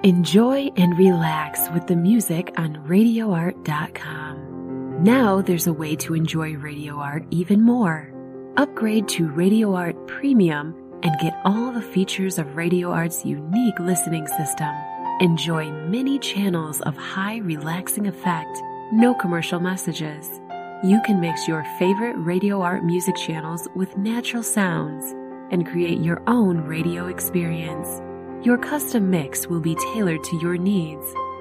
Enjoy and relax with the music on RadioArt.com. Now there's a way to enjoy Radio Art even more. Upgrade to Radio Art Premium and get all the features of Radio Art's unique listening system. Enjoy many channels of high relaxing effect, no commercial messages. You can mix your favorite Radio Art music channels with natural sounds and create your own radio experience. Your custom mix will be tailored to your needs